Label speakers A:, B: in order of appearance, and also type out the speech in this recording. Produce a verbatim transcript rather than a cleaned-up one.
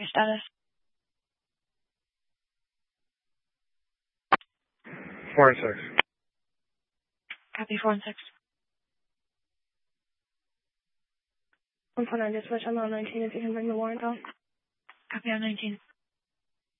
A: your status.
B: Four and six.
A: Copy four and six.
C: one four nine dispatch, I'm on nineteen if you can bring the warrant out.
A: Copy on nineteen.